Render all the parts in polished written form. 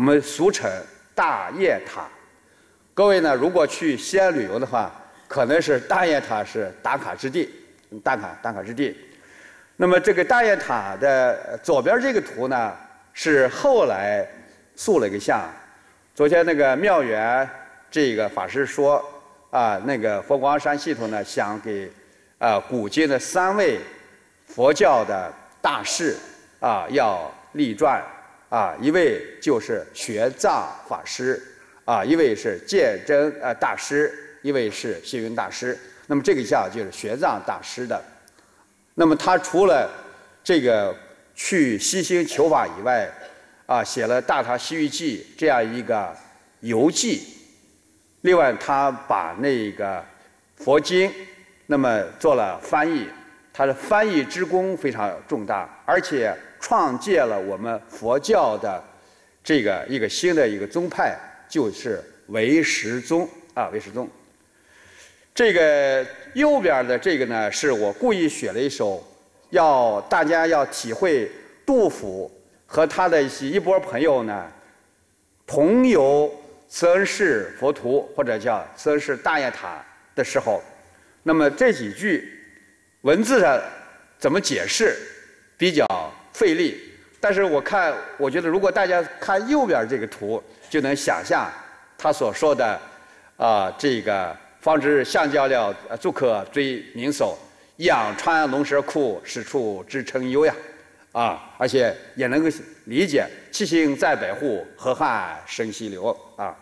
们俗称大雁塔。各位呢，如果去西安旅游的话，可能是大雁塔是打卡之地，打卡之地。那么这个大雁塔的左边这个图呢，是后来塑了一个像。昨天那个妙缘这个法师说那个佛光山系统呢，想给古今的3位佛教的大士要立传一位就是玄奘法师一位是鉴真大师，一位是星云大师。那么这个像就是玄奘大师的。那么他除了这个去西行求法以外写了《大唐西域记》这样一个游记。另外，他把那个佛经那么做了翻译，他的翻译之功非常重大，而且创建了我们佛教的这个一个新的一个宗派，就是唯识宗唯识宗。这个右边的这个呢，是我故意选了一首，大家要体会杜甫和他的一波朋友呢，同游慈恩寺佛图或者叫慈恩寺大雁塔的时候，那么这几句文字上怎么解释比较费力，但是我觉得如果大家看右边这个图，就能想象他所说的这个方知橡胶料足可追民叟，养川龙蛇库，使处知称忧呀而且也能够理解七星在北户，河汉生溪流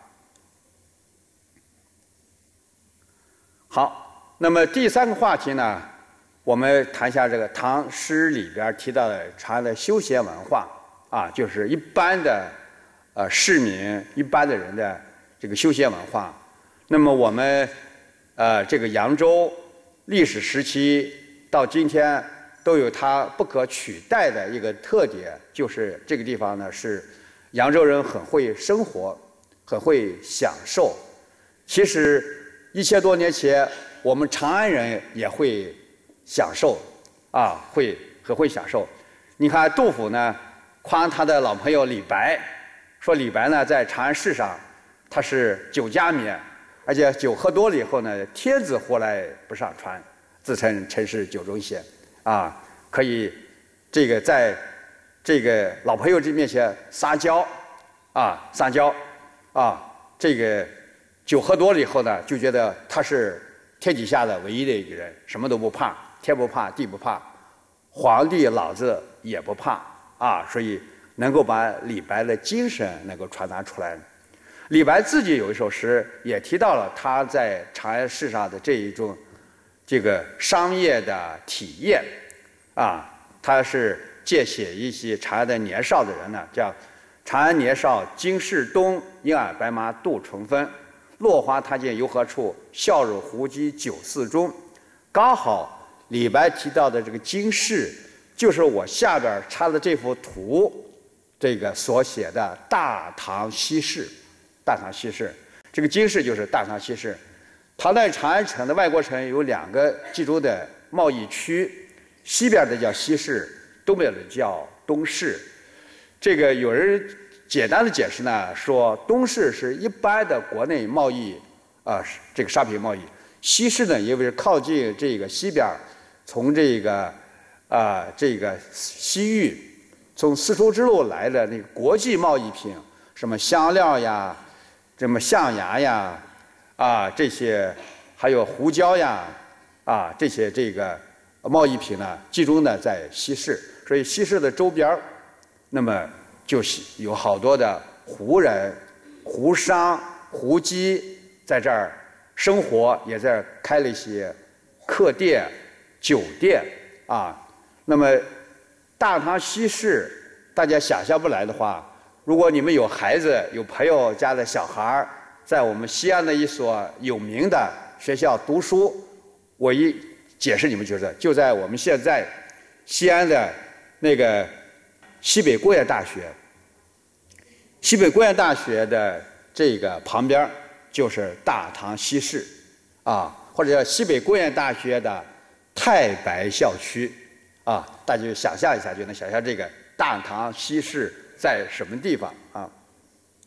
好，那么第3个话题呢，我们谈一下这个唐诗里边提到的长安的休闲文化就是一般的市民、一般的人的这个休闲文化。那么我们这个扬州历史时期到今天都有它不可取代的一个特点，就是这个地方呢是扬州人很会生活，很会享受。其实1000多年前，我们长安人也会享受很会享受。你看杜甫呢，夸他的老朋友李白，说李白呢在长安市上他是酒家免，而且酒喝多了以后呢，天子活来不上船，自称臣是酒中仙可以这个在这个老朋友这面前撒娇这个酒喝多了以后呢，就觉得他是天底下的唯一的一个人，什么都不怕，天不怕地不怕，皇帝老子也不怕所以能够把李白的精神能够传达出来。李白自己有一首诗也提到了他在长安市上的这个商业的体验他是借写一些长安的年少的人呢，叫长安年少经世东，饮俺白马度春分。落花他见游何处？笑入胡姬酒肆中。刚好李白提到的这个经世，就是我下边插的这幅图这个所写的大唐西市。大唐西市，这个经世就是大唐西市。唐代长安城的外国城有2个集中的贸易区，西边的叫西市，东边的叫东市。这个有人简单的解释呢，说东市是一般的国内贸易这个商品贸易，西市呢因为是靠近这个西边，从这个西域从丝绸之路来的那个国际贸易品，什么香料呀，什么象牙呀这些，还有胡椒呀这些这个贸易品呢，集中呢在西市。所以西市的周边那么就是有好多的胡人、胡商、胡姬在这儿生活，也在这儿开了一些客店、酒店那么大唐西市，大家想象不来的话，如果你们有孩子、有朋友家的小孩在我们西安的一所有名的学校读书，我一解释你们就在我们现在西安的那个西北工业大学。西北工业大学的这个旁边就是大唐西市或者叫西北工业大学的太白校区大家就想象一下，就能想象这个大唐西市在什么地方